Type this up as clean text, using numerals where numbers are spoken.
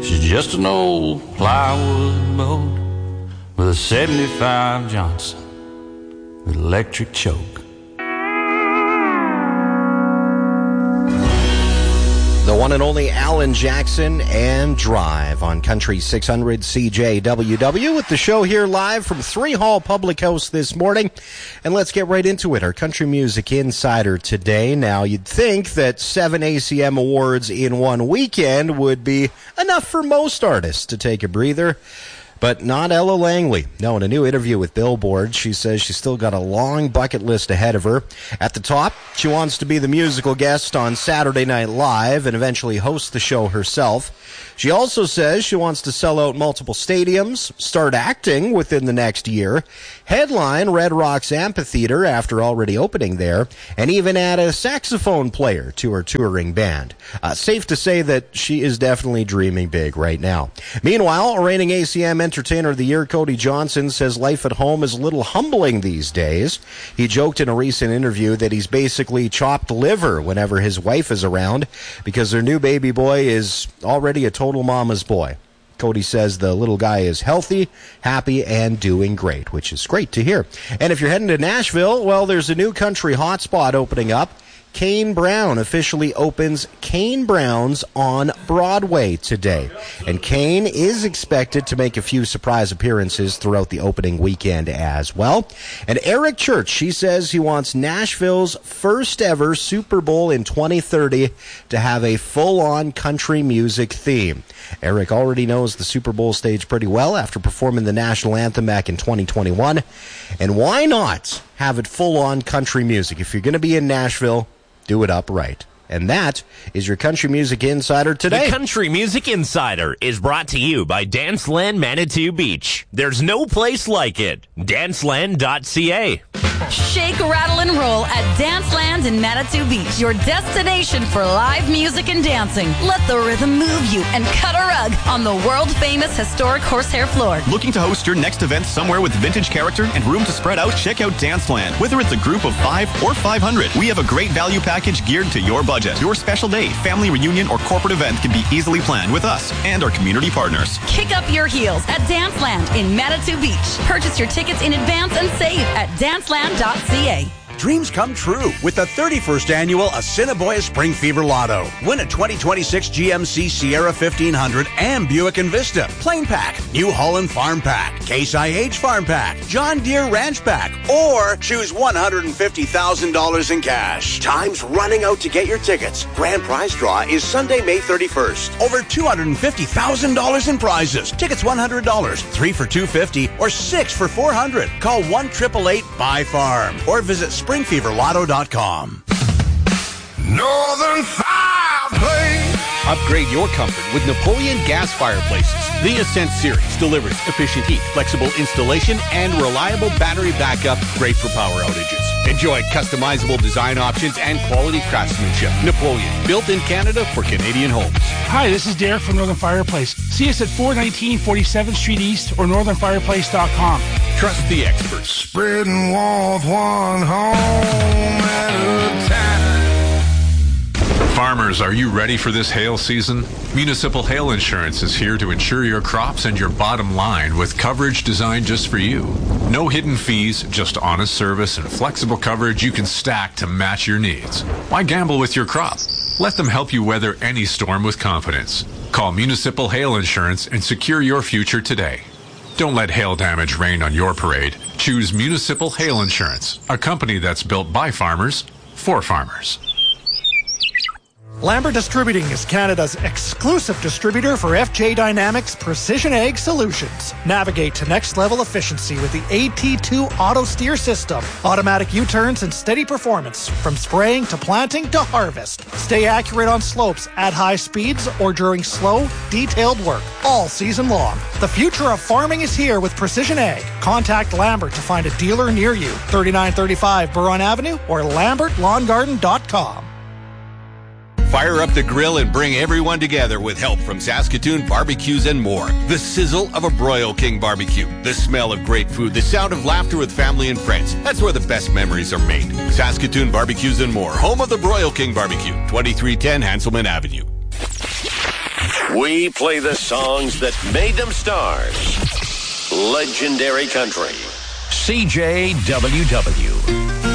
She's just an old plywood boat with a 75 Johnson with electric choke. The one and only Alan Jackson and Drive on Country 600 CJWW with the show here live from 3 Hall Public House this morning. And let's get right into it. Our Country Music Insider today. Now, you'd think that 7 ACM awards in one weekend would be enough for most artists to take a breather. But not Ella Langley. No, in a new interview with Billboard, she says she's still got a long bucket list ahead of her. At the top, she wants to be the musical guest on Saturday Night Live and eventually host the show herself. She also says she wants to sell out multiple stadiums, start acting within the next year, headline Red Rocks Amphitheater after already opening there, and even add a saxophone player to her touring band. Safe to say that she is definitely dreaming big right now. Meanwhile, reigning ACM Entertainer of the Year Cody Johnson says life at home is a little humbling these days. He joked in a recent interview that he's basically chopped liver whenever his wife is around because their new baby boy is already a total mama's boy. Cody says the little guy is healthy, happy, and doing great, which is great to hear. And if you're heading to Nashville, well, there's a new country hotspot opening up. Kane Brown officially opens Kane Brown's on Broadway today. And Kane is expected to make a few surprise appearances throughout the opening weekend as well. And Eric Church, she says he wants Nashville's first ever Super Bowl in 2030 to have a full-on country music theme. Eric already knows the Super Bowl stage pretty well after performing the national anthem back in 2021. And why not have it full-on country music? If you're going to be in Nashville, do it upright. And that is your Country Music Insider today. The Country Music Insider is brought to you by Danceland Manitou Beach. There's no place like it. Danceland.ca. Shake, rattle, and roll at Danceland in Manitou Beach, your destination for live music and dancing. Let the rhythm move you and cut a rug on the world-famous historic horsehair floor. Looking to host your next event somewhere with vintage character and room to spread out? Check out Danceland. Whether it's a group of 5 or 500, we have a great value package geared to your budget. Your special day, family reunion, or corporate event can be easily planned with us and our community partners. Kick up your heels at Danceland in Manitou Beach. Purchase your tickets in advance and save at danceland.ca. Dreams come true with the 31st annual Assiniboia Spring Fever Lotto. Win a 2026 GMC Sierra 1500 and Buick Envista, Plain Pack, New Holland Farm Pack, Case IH Farm Pack, John Deere Ranch Pack, or choose $150,000 in cash. Time's running out to get your tickets. Grand prize draw is Sunday, May 31st. Over $250,000 in prizes. Tickets $100, 3 for $250, or 6 for $400. Call 1-888-BUY-FARM or visit SpringFeverLotto.com. Northern Fireplace. Upgrade your comfort with Napoleon gas fireplaces. The Ascent series delivers efficient heat, flexible installation, and reliable battery backup, great for power outages. Enjoy customizable design options and quality craftsmanship. Napoleon, built in Canada for Canadian homes. Hi, this is Derek from Northern Fireplace. See us at 419 47th Street East or northernfireplace.com. Trust the experts. Spreading warmth one home at a time. Farmers, are you ready for this hail season? Municipal Hail Insurance is here to insure your crops and your bottom line with coverage designed just for you. No hidden fees, just honest service and flexible coverage you can stack to match your needs. Why gamble with your crop? Let them help you weather any storm with confidence. Call Municipal Hail Insurance and secure your future today. Don't let hail damage rain on your parade. Choose Municipal Hail Insurance, a company that's built by farmers, for farmers. Lambert Distributing is Canada's exclusive distributor for FJ Dynamics Precision Ag Solutions. Navigate to next level efficiency with the AT2 Auto Steer System. Automatic U-turns and steady performance from spraying to planting to harvest. Stay accurate on slopes at high speeds or during slow, detailed work all season long. The future of farming is here with Precision Ag. Contact Lambert to find a dealer near you. 3935 Buron Avenue or lambertlawngarden.com. Fire up the grill and bring everyone together with help from Saskatoon Barbecues and more. The sizzle of a Broil King barbecue. The smell of great food. The sound of laughter with family and friends. That's where the best memories are made. Saskatoon Barbecues and more. Home of the Broil King barbecue. 2310 Hanselman Avenue. We play the songs that made them stars. Legendary Country. CJWW.